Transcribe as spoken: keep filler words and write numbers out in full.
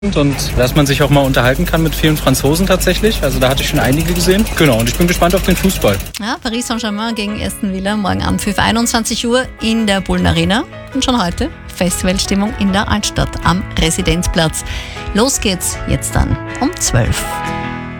und dass man sich auch mal unterhalten kann mit vielen Franzosen tatsächlich. Also da hatte ich schon einige gesehen. Genau, und ich bin gespannt auf den Fußball. Ja, Paris Saint-Germain gegen Aston Villa morgen Abend fünf einundzwanzig Uhr in der Bullen Arena. Und schon heute Festivalstimmung in der Altstadt am Residenzplatz. Los geht's jetzt dann um zwölf.